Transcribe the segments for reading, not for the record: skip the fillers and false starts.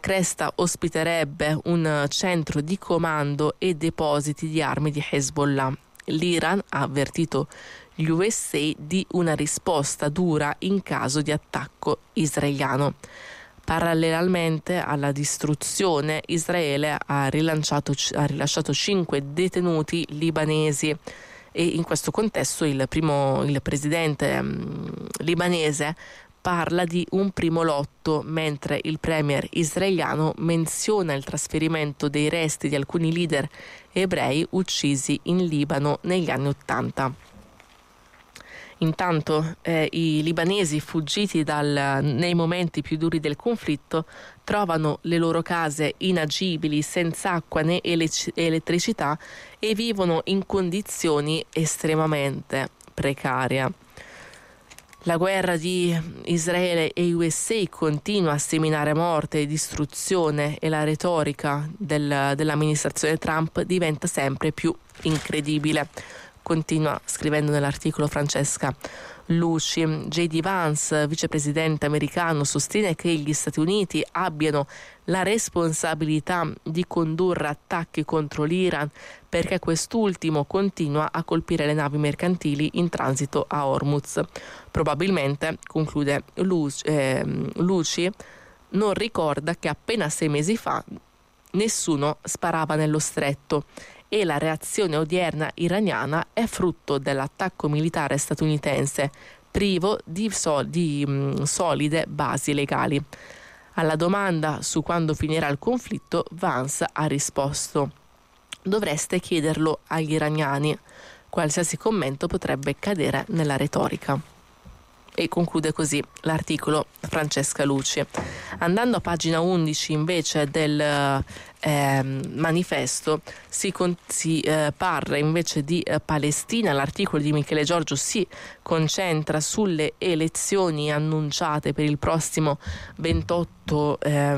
cresta ospiterebbe un centro di comando e depositi di armi di Hezbollah. L'Iran ha avvertito gli USA di una risposta dura in caso di attacco israeliano. Parallelamente alla distruzione, Israele ha rilasciato 5 detenuti libanesi e in questo contesto il presidente libanese parla di un primo lotto, mentre il premier israeliano menziona il trasferimento dei resti di alcuni leader ebrei uccisi in Libano negli anni '80. Intanto i libanesi fuggiti nei momenti più duri del conflitto trovano le loro case inagibili, senza acqua né elettricità e vivono in condizioni estremamente precarie. La guerra di Israele e USA continua a seminare morte e distruzione e la retorica dell'amministrazione Trump diventa sempre più incredibile. Continua scrivendo nell'articolo Francesca Luci. J.D. Vance, vicepresidente americano, sostiene che gli Stati Uniti abbiano la responsabilità di condurre attacchi contro l'Iran perché quest'ultimo continua a colpire le navi mercantili in transito a Hormuz. Probabilmente, conclude Luci, non ricorda che appena 6 mesi fa nessuno sparava nello stretto e la reazione odierna iraniana è frutto dell'attacco militare statunitense privo di solide basi legali. Alla domanda su quando finirà il conflitto, Vance ha risposto: dovreste chiederlo agli iraniani. Qualsiasi commento potrebbe cadere nella retorica. E conclude così l'articolo Francesca Luci. Andando a pagina 11 invece del manifesto si parla invece di Palestina. L'articolo di Michele Giorgio si concentra sulle elezioni annunciate per il prossimo 28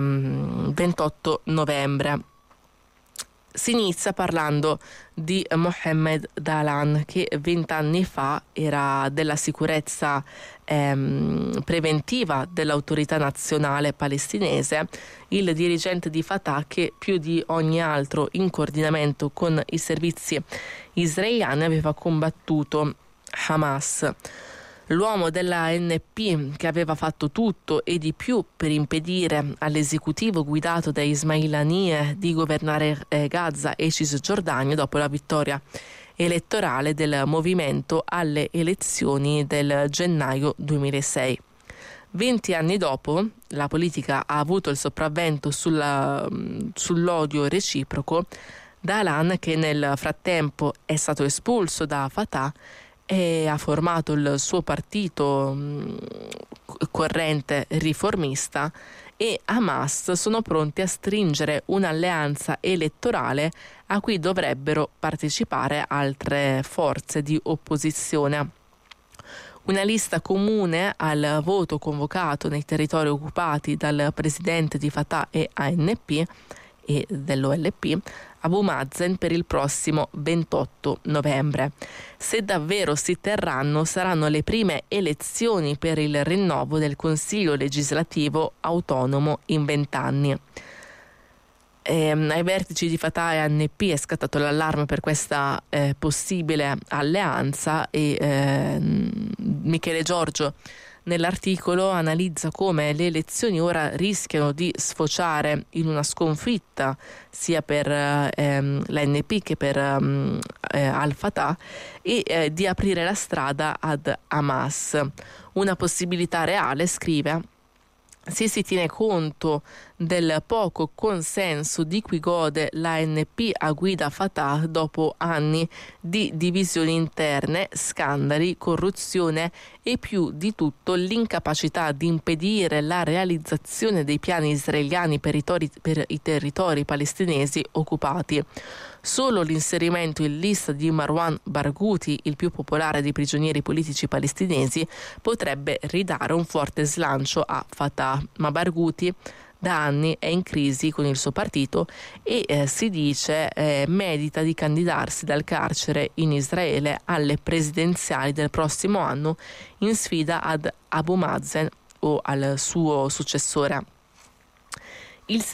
novembre. Si inizia parlando di Mohammed Dahlan, che 20 anni fa era della sicurezza preventiva dell'autorità nazionale palestinese, il dirigente di Fatah che più di ogni altro in coordinamento con i servizi israeliani aveva combattuto Hamas. L'uomo della ANP che aveva fatto tutto e di più per impedire all'esecutivo guidato da Ismail Haniyeh di governare Gaza e Cisgiordania dopo la vittoria elettorale del movimento alle elezioni del gennaio 2006. 20 anni dopo, la politica ha avuto il sopravvento sull'odio reciproco. Dahlan, che nel frattempo è stato espulso da Fatah e ha formato il suo partito corrente riformista, e Hamas sono pronti a stringere un'alleanza elettorale a cui dovrebbero partecipare altre forze di opposizione. Una lista comune al voto convocato nei territori occupati dal presidente di Fatah e ANP e dell'OLP, Abu Mazen, per il prossimo 28 novembre. Se davvero si terranno, saranno le prime elezioni per il rinnovo del Consiglio legislativo autonomo in 20 anni. Ai vertici di Fatah e ANP è scattato l'allarme per questa possibile alleanza e Michele Giorgio nell'articolo analizza come le elezioni ora rischiano di sfociare in una sconfitta sia per l'ANP che per al-Fatah e di aprire la strada ad Hamas. Una possibilità reale, scrive, se si tiene conto del poco consenso di cui gode l'ANP a guida Fatah dopo anni di divisioni interne, scandali, corruzione e più di tutto l'incapacità di impedire la realizzazione dei piani israeliani per i territori palestinesi occupati. Solo l'inserimento in lista di Marwan Barghouti, il più popolare dei prigionieri politici palestinesi, potrebbe ridare un forte slancio a Fatah, ma Barghouti da anni è in crisi con il suo partito e si dice medita di candidarsi dal carcere in Israele alle presidenziali del prossimo anno in sfida ad Abu Mazen o al suo successore. Il